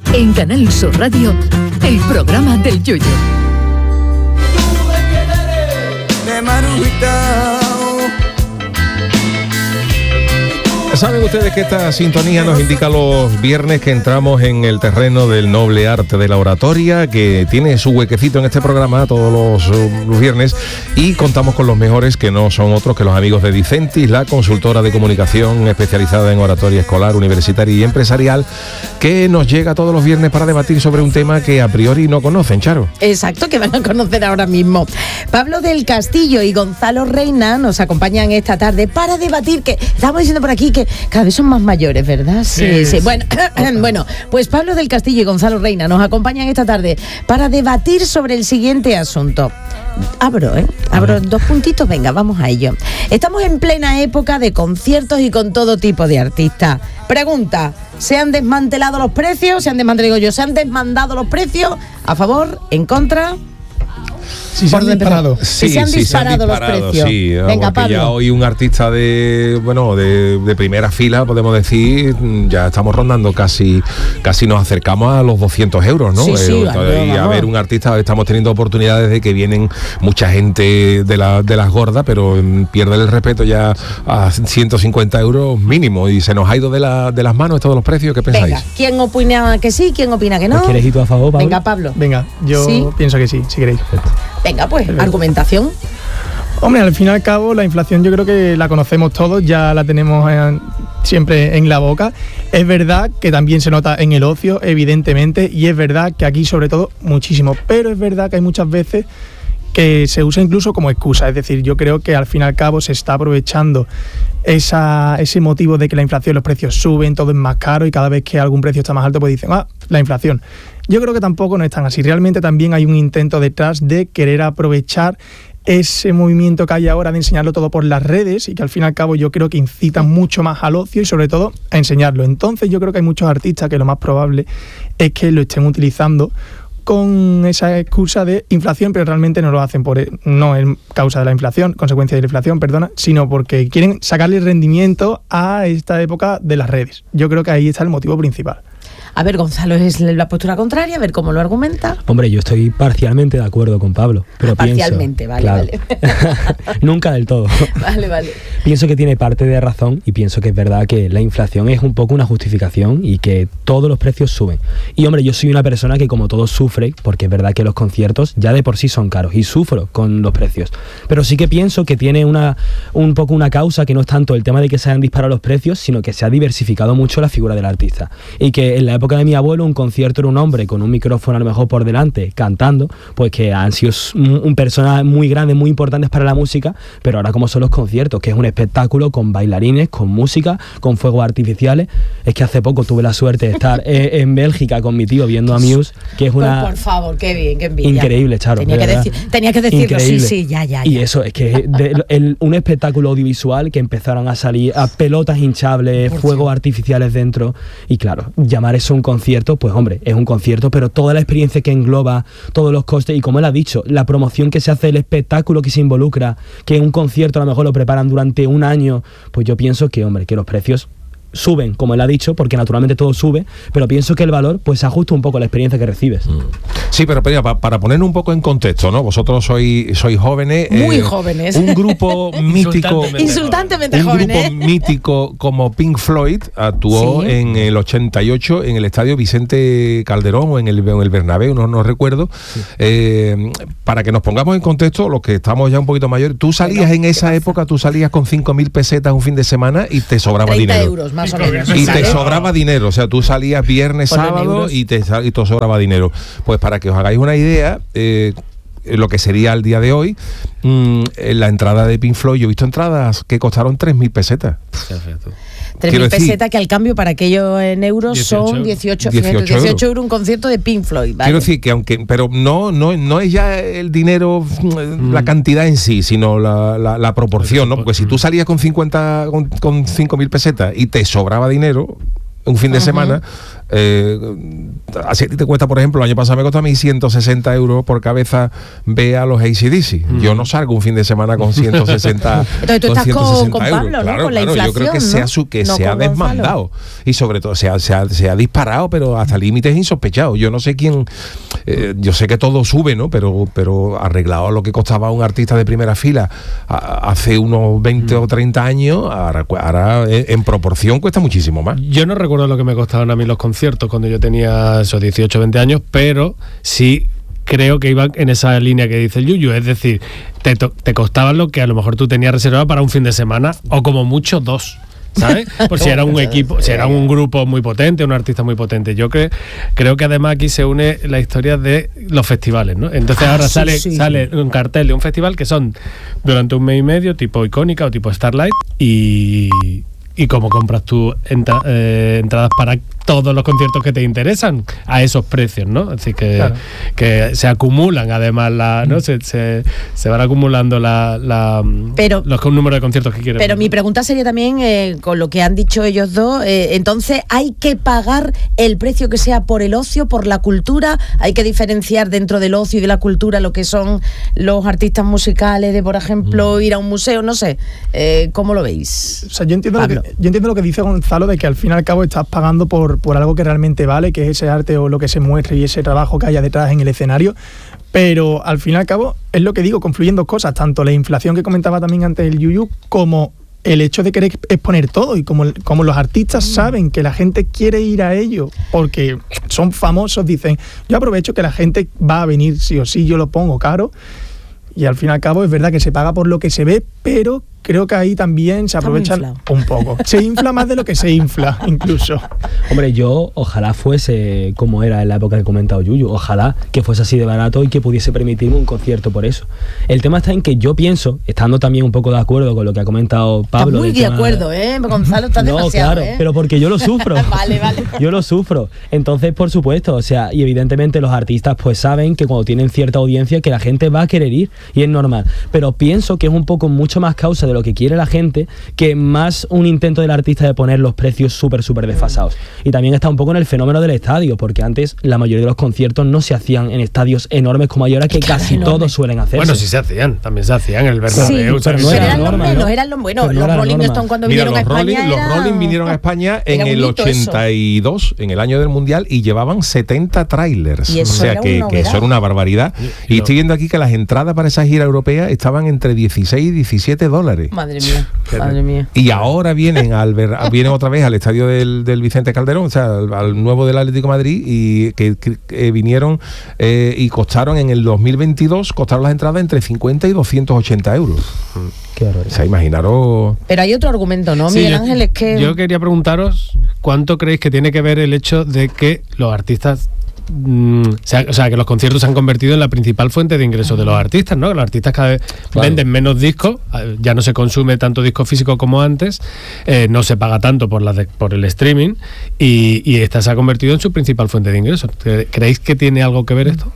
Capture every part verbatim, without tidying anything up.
En Canal Sur Radio, el programa del Yoyo. Saben ustedes que esta sintonía nos indica los viernes que entramos en el terreno del noble arte de la oratoria, que tiene su huequecito en este programa todos los, los viernes, y contamos con los mejores, que no son otros que los amigos de Dicentis, la consultora de comunicación especializada en oratoria escolar, universitaria y empresarial, que nos llega todos los viernes para debatir sobre un tema que a priori no conocen, Charo. Exacto, que van a conocer ahora mismo. Pablo del Castillo y Gonzalo Reina nos acompañan esta tarde para debatir, que estamos diciendo por aquí que cada vez son más mayores, ¿verdad? Sí, sí. sí. Bueno, bueno, pues Pablo del Castillo y Gonzalo Reina nos acompañan esta tarde para debatir sobre el siguiente asunto. Abro, ¿eh? Abro dos puntitos, venga, vamos a ello. Estamos en plena época de conciertos y con todo tipo de artistas. Pregunta, ¿se han desmantelado los precios? ¿Se han desmantelado yo? ¿Se han desmandado los precios? ¿A favor? ¿En contra? Sí, se han disparado. Sí, se han sí, disparado se han disparado los precios. Sí, venga, Pablo. Ya hoy un artista de, bueno, de, de primera fila, podemos decir, ya estamos rondando casi, casi nos acercamos a los doscientos euros, ¿no? Sí, sí, eh, vale, y a vamos. ver, un artista, estamos teniendo oportunidades de que vienen mucha gente de, la, de las gordas, pero pierde el respeto ya a ciento cincuenta euros mínimo, y se nos ha ido de, la, de las manos estos los precios. ¿Qué pensáis? Venga, ¿quién opina que sí? ¿Quién opina que no? ¿Quieres ir tú a favor, Pablo? Venga, Pablo. Venga, yo ¿Sí? pienso que sí, si queréis. Venga, pues, argumentación. Hombre, al fin y al cabo, la inflación yo creo que la conocemos todos, ya la tenemos en, siempre en la boca. Es verdad que también se nota en el ocio, evidentemente, y es verdad que aquí sobre todo muchísimo, pero es verdad que hay muchas veces que se usa incluso como excusa. Es decir, yo creo que al fin y al cabo se está aprovechando esa, ese motivo de que la inflación, los precios suben, todo es más caro, y cada vez que algún precio está más alto pues dicen, ah, la inflación. Yo creo que tampoco no es tan así. Realmente también hay un intento detrás de querer aprovechar ese movimiento que hay ahora de enseñarlo todo por las redes, y que al fin y al cabo yo creo que incitan mucho más al ocio y sobre todo a enseñarlo. Entonces yo creo que hay muchos artistas que lo más probable es que lo estén utilizando con esa excusa de inflación, pero realmente no lo hacen por no es causa de la inflación, consecuencia de la inflación, perdona, sino porque quieren sacarle rendimiento a esta época de las redes. Yo creo que ahí está el motivo principal. A ver, Gonzalo es la postura contraria, a ver cómo lo argumenta. Hombre, yo estoy parcialmente de acuerdo con Pablo, pero ah, parcialmente, pienso, vale, claro, vale. Nunca del todo. Vale, vale. Pienso que tiene parte de razón, y pienso que es verdad que la inflación es un poco una justificación y que todos los precios suben. Y hombre, yo soy una persona que como todos sufre, porque es verdad que los conciertos ya de por sí son caros y sufro con los precios. Pero sí que pienso que tiene una un poco una causa que no es tanto el tema de que se hayan disparado los precios, sino que se ha diversificado mucho la figura del artista. Y que en la época de mi abuelo un concierto era un hombre con un micrófono a lo mejor por delante cantando, pues que han sido un, un personas muy grandes, muy importantes para la música, pero ahora como son los conciertos, que es un espectáculo con bailarines, con música, con fuegos artificiales. Es que hace poco tuve la suerte de estar eh, en Bélgica con mi tío viendo a Muse, que es una... Por, por favor, qué bien, qué envidia. Increíble, Charo. Tenía, que, decir, tenía que decirlo, Increíble. sí, sí, ya, ya, ya. Y eso, es que de, el, un espectáculo audiovisual que empezaron a salir a pelotas hinchables, por fuegos Dios. artificiales dentro, y claro, llamar eso un concierto, pues hombre, es un concierto, pero toda la experiencia que engloba, todos los costes, y como él ha dicho, la promoción que se hace, el espectáculo que se involucra, que un concierto a lo mejor lo preparan durante un año, pues yo pienso que, hombre, que los precios suben, como él ha dicho, porque naturalmente todo sube, pero pienso que el valor pues se ajusta un poco a la experiencia que recibes. Sí, pero, pero para, para poner un poco en contexto, ¿no? Vosotros sois, sois jóvenes. Muy eh, jóvenes. Un grupo mítico. Insultantemente un jóvenes. grupo mítico como Pink Floyd actuó sí. en el ochenta y ocho en el estadio Vicente Calderón o en el, en el Bernabéu, no, no recuerdo. Sí. Eh, para que nos pongamos en contexto, los que estamos ya un poquito mayores, tú salías pero, en esa época, tú salías con cinco mil pesetas un fin de semana y te sobraba dinero. euros más o menos. Y te sobraba dinero, o sea, tú salías viernes, sábado y te, y te sobraba dinero. Pues para que os hagáis una idea, eh, lo que sería al día de hoy, mmm, la entrada de Pink Floyd, yo he visto entradas que costaron tres mil pesetas. tres mil pesetas, que al cambio para aquellos en euros son dieciocho, dieciocho euros un concierto de Pink Floyd, ¿vale? Quiero decir que aunque, pero no, no, no es ya el dinero, mm. la cantidad en sí, sino la, la, la proporción, ¿no? Porque si tú salías con cincuenta, con, con cinco mil pesetas y te sobraba dinero un fin de uh-huh. semana, Eh, así te cuesta, por ejemplo, el año pasado me costó a mí ciento sesenta euros por cabeza ver a los A C D C. Mm. Yo no salgo un fin de semana con ciento sesenta Entonces tú con estás ciento sesenta con, con Pablo, ¿no? Claro, con la claro, inflación, yo creo que ¿no? se ha, su, que no se ha desmandado y sobre todo se ha, se, ha, se ha disparado, pero hasta límites insospechados. Yo no sé quién, eh, yo sé que todo sube, ¿no? Pero, pero arreglado a lo que costaba un artista de primera fila a, hace unos veinte mm. o treinta años, ahora, ahora en proporción cuesta muchísimo más. Yo no recuerdo lo que me costaban a mí los conciertos cuando yo tenía esos dieciocho o veinte años, pero sí creo que iban en esa línea que dice el Yuyu, es decir, te, to- te costaban lo que a lo mejor tú tenías reservado para un fin de semana o como mucho dos. ¿Sabes? Por si era un equipo, si era un grupo muy potente, un artista muy potente. Yo cre- creo que además aquí se une la historia de los festivales, ¿no? Entonces ah, ahora sí, sale, sí. sale un cartel de un festival que son durante un mes y medio, tipo Icónica o tipo Starlight, y, y cómo compras tú entra- eh, entradas para todos los conciertos que te interesan a esos precios, ¿no? Así que, claro. que se acumulan además la, ¿no? Se, se, se van acumulando la, la pero, los números de conciertos que quieren. Pero mi pregunta sería también, eh, con lo que han dicho ellos dos, eh, entonces hay que pagar el precio que sea por el ocio, por la cultura, hay que diferenciar dentro del ocio y de la cultura lo que son los artistas musicales, de por ejemplo mm. ir a un museo, no sé, eh, ¿cómo lo veis? O sea, yo entiendo, lo que, yo entiendo lo que dice Gonzalo, de que al fin y al cabo estás pagando por por algo que realmente vale, que es ese arte o lo que se muestre y ese trabajo que haya detrás en el escenario, pero al fin y al cabo es lo que digo, confluyen dos cosas, tanto la inflación que comentaba también antes el Yuyu, como el hecho de querer exponer todo, y como, como los artistas saben que la gente quiere ir a ello porque son famosos, dicen, yo aprovecho que la gente va a venir sí o sí, yo lo pongo caro, y al fin y al cabo es verdad que se paga por lo que se ve, pero creo que ahí también se aprovechan un poco. Se infla más de lo que se infla, incluso. Hombre, yo ojalá fuese como era en la época que he comentado Yuyu, ojalá que fuese así de barato y que pudiese permitirme un concierto por eso. El tema está en que yo pienso, estando también un poco de acuerdo con lo que ha comentado Pablo. Estás muy de acuerdo, ¿eh? Gonzalo, estás no, demasiado, claro, ¿eh? pero porque yo lo sufro. Vale, vale. Yo lo sufro. Entonces, por supuesto, o sea, y evidentemente los artistas pues saben que cuando tienen cierta audiencia que la gente va a querer ir y es normal. Pero pienso que es un poco mucho más causa de lo que quiere la gente que más un intento del artista de poner los precios súper, súper desfasados. Y también está un poco en el fenómeno del estadio, porque antes la mayoría de los conciertos no se hacían en estadios enormes como hay ahora, que casi enorme. Todos suelen hacerse. Bueno, sí se hacían, también se hacían en el Bernabéu. Sí, pero no eran los menos, eran los buenos. Los Rolling Stones cuando Mira, vinieron los a España Rolling, era... Los Rolling vinieron a España en el ochenta y dos, eso. En el año del Mundial, y llevaban setenta trailers. O sea, que, que eso era una barbaridad. Y, y estoy viendo aquí que las entradas para esa gira europea estaban entre dieciséis y diecisiete dólares. Madre mía, madre mía. Y ahora vienen al ver, vienen otra vez al estadio del, del Vicente Calderón, o sea, al, al nuevo del Atlético de Madrid, y que, que, que vinieron eh, y costaron en el dos mil veintidós, costaron las entradas entre cincuenta y doscientos ochenta euros. Qué horror. O sea, imaginaros. Pero hay otro argumento, ¿no, sí, Miguel yo, Ángel? Es que... Yo quería preguntaros cuánto creéis que tiene que ver el hecho de que los artistas... O sea, o sea, que los conciertos se han convertido en la principal fuente de ingresos de los artistas, ¿no? Los artistas cada vez claro. venden menos discos, ya no se consume tanto disco físico como antes, eh, no se paga tanto por, la de, por el streaming, y, y esta se ha convertido en su principal fuente de ingresos. ¿Creéis que tiene algo que ver esto?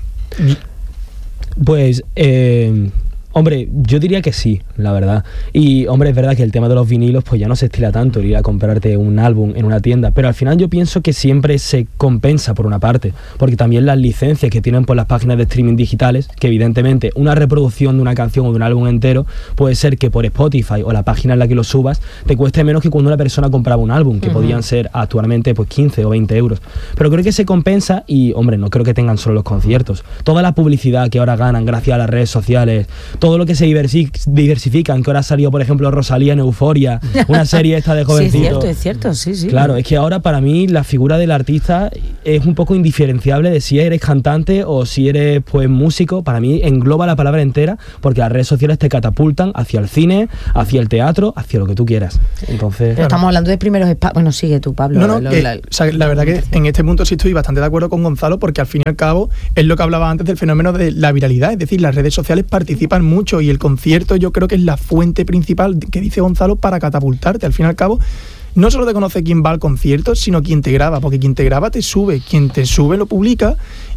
Pues... Eh... Hombre, yo diría que sí, la verdad. Y, hombre, es verdad que el tema de los vinilos pues ya no se estila tanto el ir a comprarte un álbum en una tienda, pero al final yo pienso que siempre se compensa por una parte, porque también las licencias que tienen por las páginas de streaming digitales, que evidentemente una reproducción de una canción o de un álbum entero puede ser que por Spotify o la página en la que lo subas te cueste menos que cuando una persona compraba un álbum, que uh-huh. podían ser actualmente pues quince o veinte euros. Pero creo que se compensa y, hombre, no creo que tengan solo los conciertos. Toda la publicidad que ahora ganan gracias a las redes sociales, todo lo que se diversifican, que ahora ha salido, por ejemplo, Rosalía en Euforia, una serie esta de jovencitos. Sí, es cierto, es cierto, sí, sí. Claro, es que ahora para mí la figura del artista es un poco indiferenciable de si eres cantante o si eres pues músico. Para mí engloba la palabra entera, porque las redes sociales te catapultan hacia el cine, hacia el teatro, hacia lo que tú quieras. Entonces, pero estamos hablando de primeros espacios. Bueno, sigue tú, Pablo. No, no, lo, que, la, o sea, la verdad que en este punto sí estoy bastante de acuerdo con Gonzalo, porque al fin y al cabo es lo que hablaba antes del fenómeno de la viralidad, es decir, las redes sociales participan mucho y el concierto yo creo que es la fuente principal que dice Gonzalo para catapultarte. Al fin y al cabo no solo te conoce quién va al concierto, sino quién te graba, porque quien te graba te sube, quien te sube lo publica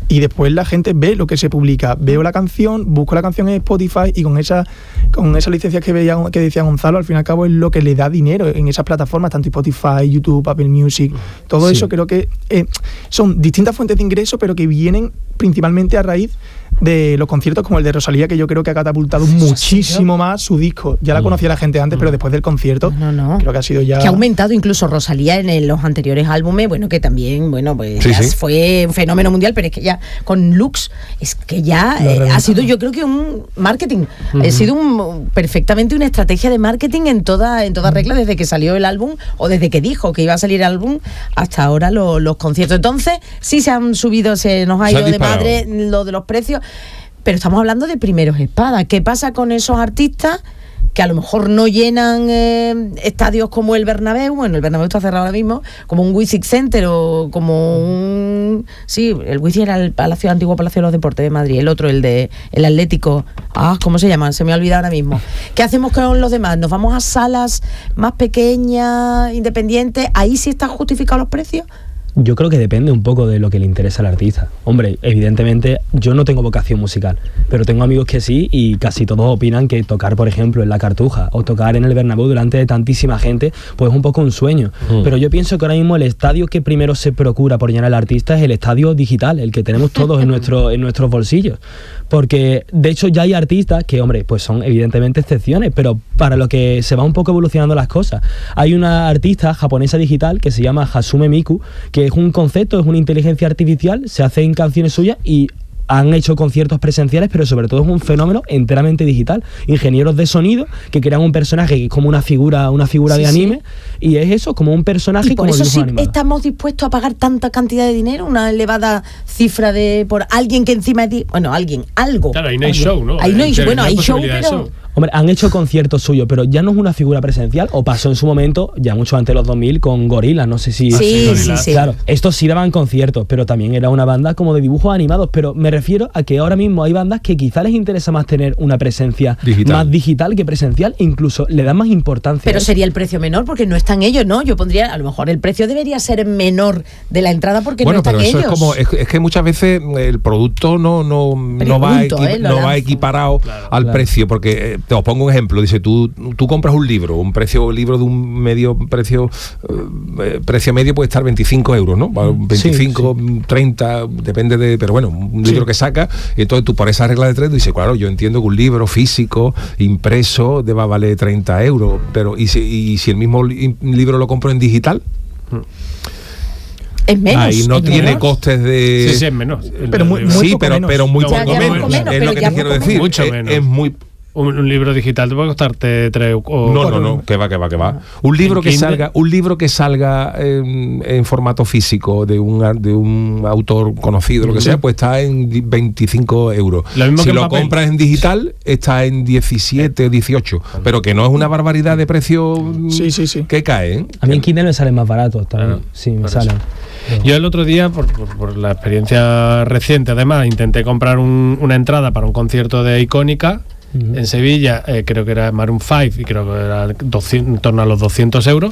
y después la gente ve lo que se publica. Veo la canción, busco la canción en Spotify y con esa con esas licencias que veía que decía Gonzalo, al fin y al cabo es lo que le da dinero en esas plataformas, tanto Spotify, YouTube, Apple Music, todo Sí. eso creo que eh, son distintas fuentes de ingreso, pero que vienen principalmente a raíz de los conciertos como el de Rosalía, que yo creo que ha catapultado muchísimo más su disco. Ya la conocía la gente antes, pero después del concierto No, no. creo que ha sido ya... Que ha aumentado incluso Rosalía en el- los anteriores álbumes, bueno, que también, bueno, pues Sí, ya sí. fue un fenómeno mundial, pero es que ya con Lux, es que ya Lo ha eh, ha reventado. sido, yo creo que un marketing, ha sido un, perfectamente una estrategia de marketing en toda, en toda regla, desde que salió el álbum o desde que dijo que iba a salir el álbum hasta ahora lo- los conciertos. Entonces, sí se han subido, se nos ha Se ha ido de disparado. madre lo de los precios, pero estamos hablando de primeros espadas. ¿Qué pasa con esos artistas que a lo mejor no llenan eh, estadios como el Bernabéu? Bueno, el Bernabéu está cerrado ahora mismo, como un Wizzing Center o como un... Sí, el Wizzing era el Palacio, antiguo Palacio de los Deportes de Madrid, el otro, el de el Atlético. Ah, ¿cómo se llama? Se me ha olvidado ahora mismo. ¿Qué hacemos con los demás? ¿Nos vamos a salas más pequeñas, independientes? ¿Ahí sí están justificados los precios? Yo creo que depende un poco de lo que le interesa al artista. Hombre, evidentemente yo no tengo vocación musical, pero tengo amigos que sí y casi todos opinan que tocar, por ejemplo, en la Cartuja o tocar en el Bernabéu delante de tantísima gente, pues es un poco un sueño. Mm. Pero yo pienso que ahora mismo el estadio que primero se procura por llenar al artista es el estadio digital, el que tenemos todos en, nuestro, en nuestros bolsillos. Porque de hecho ya hay artistas que, hombre, pues son evidentemente excepciones, pero para lo que se va un poco evolucionando las cosas. Hay una artista japonesa digital que se llama Hasume Miku, que es un concepto, es una inteligencia artificial, se hace en canciones suyas y han hecho conciertos presenciales, pero sobre todo es un fenómeno enteramente digital. Ingenieros de sonido que crean un personaje que es como una figura, una figura Sí, de sí. anime, y es eso, como un personaje Y por como eso dibujo sí animado. estamos dispuestos a pagar tanta cantidad de dinero, una elevada cifra de por alguien que encima de ti, bueno, alguien, algo. Claro, ahí no hay alguien. show, ¿no? Ahí no hay En show, bueno, teoría, hay show, posibilidad de pero show. Hombre, han hecho conciertos suyos, pero ya no es una figura presencial, o pasó en su momento, ya mucho antes de los dos mil, con Gorillaz, no sé si... Sí, sí, Gorillaz. sí. Claro, estos sí daban conciertos, pero también era una banda como de dibujos animados, pero me refiero a que ahora mismo hay bandas que quizá les interesa más tener una presencia Digital. más digital que presencial, incluso le dan más importancia. Pero a eso. sería el precio menor porque no están ellos, ¿no? Yo pondría, a lo mejor el precio debería ser menor de la entrada porque Bueno, no están pero eso ellos. es como es, es que muchas veces el producto no no, no va Pregunto, equi- eh, lo no va lanzo. equiparado al claro. precio, porque eh, te os pongo un ejemplo, dice tú tú compras un libro, un precio libro de un medio precio eh, precio medio puede estar veinticinco euros, ¿no? veinticinco, treinta, depende de, pero bueno, un libro que saca, y entonces tú por esa regla de tres dices, claro, yo entiendo que un libro físico impreso deba valer treinta euros, pero y si, y si el mismo li- libro lo compro en digital, es menos. ahí no es tiene menos. costes de Sí, sí, es menos. El- Pero muy- el- muy sí, poco pero, menos. pero muy Ya, poco ya, menos, poco menos, es pero lo que ya te quiero poco decir. menos. Mucho es, menos. es muy un, un libro digital te puede costarte tres o no, no, cuatro. no, que va, que va, que va. Un libro ¿En que Kindle? salga, un libro que salga en, en formato físico de un de un autor conocido, lo que sea, pues está en di- veinticinco euros. Lo mismo si que en lo papel. compras en digital, está en diecisiete, dieciocho. Pero que no es una barbaridad de precio mm, Sí, sí, sí. que cae, ¿eh? A mí en Kindle me salen más baratos también. Claro, sí, me por salen. Yo el otro día, por, por- por la experiencia reciente, además, intenté comprar un- una entrada para un concierto de Icónica Ujú. en Sevilla, eh, creo que era Maroon cinco y creo que era doscientos, en torno a los doscientos euros.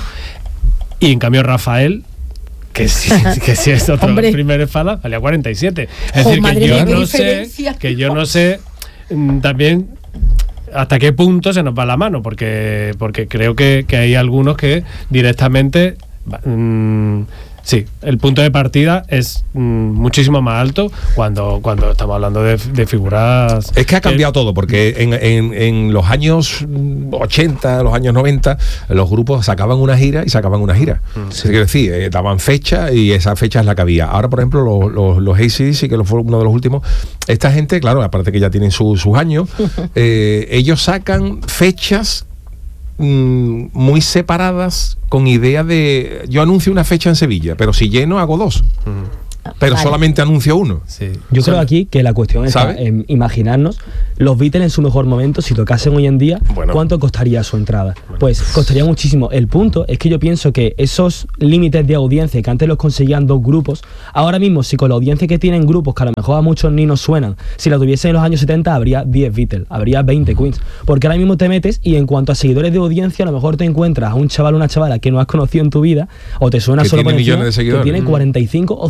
Y en cambio Rafael, que sí, que sí es otro Hombre. primer espada, valía cuarenta y siete. Es Jo, decir, madre que yo mía, qué no sé, diferencia. que yo no sé mm, también hasta qué punto se nos va la mano, porque, porque creo que, que hay algunos que directamente... mm, sí, el punto de partida es mm, muchísimo más alto cuando, cuando estamos hablando de, de figuras... Es que ha cambiado todo, porque en, en- en los años ochenta, los años noventa, los grupos sacaban una gira y sacaban una gira. Es decir, eh, daban fecha y esa fecha es la que había. Ahora, por ejemplo, los, los, los A C D C, que fue uno de los últimos, esta gente, claro, aparte que ya tienen su- sus años, eh, ellos sacan fechas mm, muy separadas con idea de... Yo anuncio una fecha en Sevilla, pero si lleno hago dos. Pero Vale. solamente anuncio uno. Sí. Yo creo aquí que la cuestión está ¿Sabe? en imaginarnos los Beatles en su mejor momento, si tocasen hoy en día, Bueno. ¿cuánto costaría su entrada? Pues costaría muchísimo. El punto es que yo pienso que esos límites de audiencia que antes los conseguían dos grupos, ahora mismo si con la audiencia que tienen grupos que a lo mejor a muchos ni nos suenan, si la tuviesen en los años setenta habría diez Beatles, habría veinte Queens. Porque ahora mismo te metes y en cuanto a seguidores de audiencia, a lo mejor te encuentras a un chaval o una chavala que no has conocido en tu vida, o te suena Que solo tiene por encima, millones de que seguidores. tiene cuarenta y cinco o cincuenta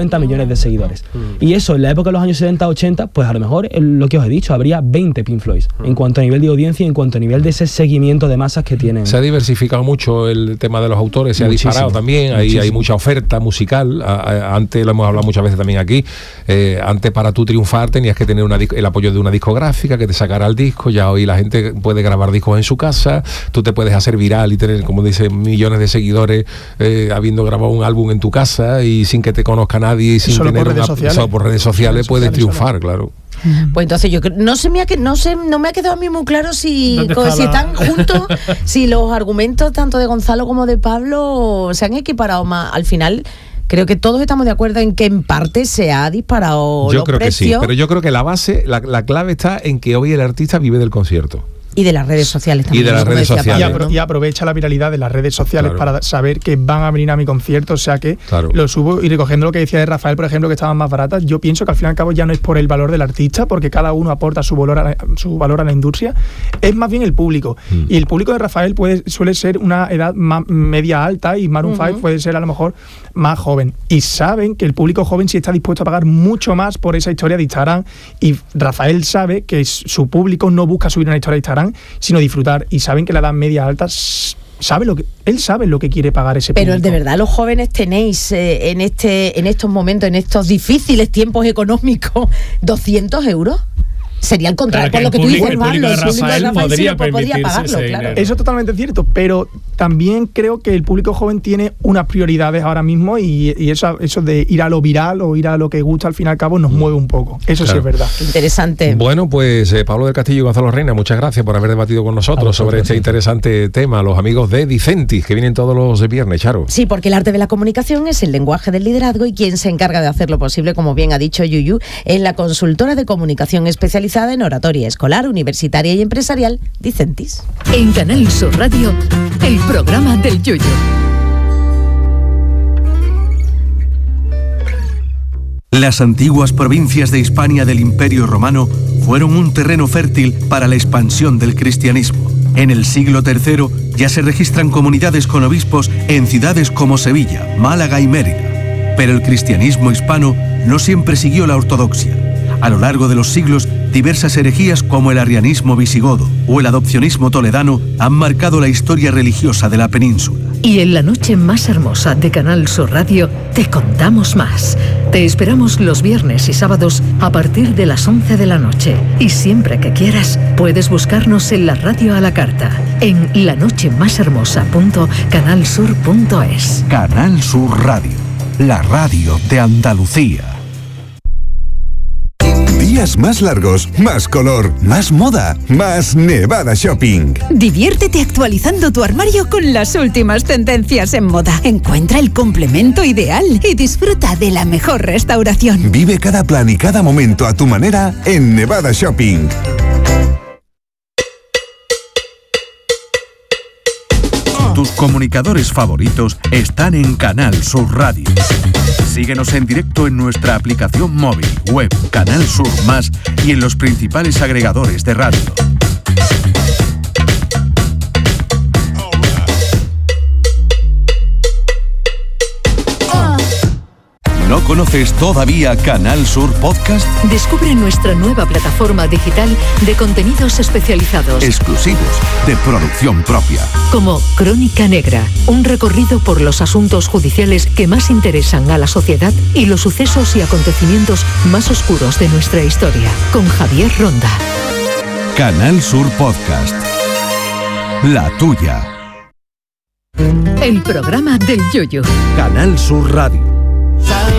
cincuenta millones de seguidores. Mm. Y eso, en la época de los años setenta, ochenta, pues a lo mejor, lo que os he dicho, habría veinte Pink Floyd, mm. en cuanto a nivel de audiencia y en cuanto a nivel de ese seguimiento de masas que tienen. Se ha diversificado mucho el tema de los autores, se Muchísimo. ha disparado también, hay, hay mucha oferta musical. A, a, antes, lo hemos hablado muchas veces también aquí, eh, antes para tú triunfar tenías que tener una, el apoyo de una discográfica que te sacara el disco. Ya hoy la gente puede grabar discos en su casa, tú te puedes hacer viral y tener, como dice, millones de seguidores eh, habiendo grabado un álbum en tu casa y sin que te conozca nadie y sin solo tener por redes una, sociales, solo por redes sociales redes puedes sociales, triunfar, solo. claro. Pues entonces yo no se me ha no sé no me ha quedado a mí muy claro si, si están juntos, si los argumentos tanto de Gonzalo como de Pablo se han equiparado más. Al final creo que todos estamos de acuerdo en que en parte se ha disparado yo los creo precios. Que sí, pero yo creo que la base, la, la clave está en que hoy el artista vive del concierto. Y de las redes sociales también. Y de las redes sociales. Pablo, ¿no? Y aprovecha la viralidad de las redes sociales, claro, para saber que van a venir a mi concierto, o sea que claro. lo subo. Y recogiendo lo que decía de Rafael, por ejemplo, que estaban más baratas, yo pienso que al fin y al cabo ya no es por el valor del artista, porque cada uno aporta su valor a la, su valor a la industria, es más bien el público. Mm. Y el público de Rafael puede suele ser una edad más media alta y Maroon uh-huh. cinco puede ser a lo mejor más joven. Y saben que el público joven sí está dispuesto a pagar mucho más por esa historia de Instagram, y Rafael sabe que su público no busca subir una historia de Instagram, sino disfrutar. Y saben que la edad media alta sabe lo que él sabe lo que quiere pagar ese público. Pero de verdad los jóvenes tenéis eh, en este en estos momentos, en estos difíciles tiempos económicos, doscientos euros. Sería el contrario, claro, por lo que tú dices, Pablo, el público de Rafael podría, sí, podría pagarlo, claro. Eso es totalmente cierto, pero también creo que el público joven tiene unas prioridades ahora mismo y, y eso, eso de ir a lo viral o ir a lo que gusta al fin y al cabo nos mueve un poco. Eso claro. sí es verdad. Interesante. Bueno, pues eh, Pablo del Castillo y Gonzalo Reina, muchas gracias por haber debatido con nosotros sobre este interesante tema. Los amigos de Dicentis, que vienen todos los viernes, Charo. Sí, porque el arte de la comunicación es el lenguaje del liderazgo y quien se encarga de hacerlo posible, como bien ha dicho Yuyu, es la consultora de comunicación especializada en oratoria escolar, universitaria y empresarial, Dicentis. En Canal Sur Radio, el programa del Yuyu. Las antiguas provincias de Hispania del Imperio Romano fueron un terreno fértil para la expansión del cristianismo. En el siglo tercero ya se registran comunidades con obispos en ciudades como Sevilla, Málaga y Mérida. Pero el cristianismo hispano no siempre siguió la ortodoxia. A lo largo de los siglos, diversas herejías como el arrianismo visigodo o el adopcionismo toledano han marcado la historia religiosa de la península. Y en la noche más hermosa de Canal Sur Radio te contamos más. Te esperamos los viernes y sábados a partir de las once de la noche. Y siempre que quieras, puedes buscarnos en la radio a la carta, en la noche más hermosa punto canal sur punto es. Canal Sur Radio, la radio de Andalucía. Días más largos, más color, más moda, más Nevada Shopping. Diviértete actualizando tu armario con las últimas tendencias en moda. Encuentra el complemento ideal y disfruta de la mejor restauración. Vive cada plan y cada momento a tu manera en Nevada Shopping. Tus comunicadores favoritos están en Canal Sur Radio. Síguenos en directo en nuestra aplicación móvil, web, Canal Sur Más y en los principales agregadores de radio. ¿No conoces todavía Canal Sur Podcast? Descubre nuestra nueva plataforma digital de contenidos especializados. Exclusivos, de producción propia. Como Crónica Negra, un recorrido por los asuntos judiciales que más interesan a la sociedad y los sucesos y acontecimientos más oscuros de nuestra historia. Con Javier Ronda. Canal Sur Podcast. La tuya. El programa del Yuyu. Canal Sur Radio.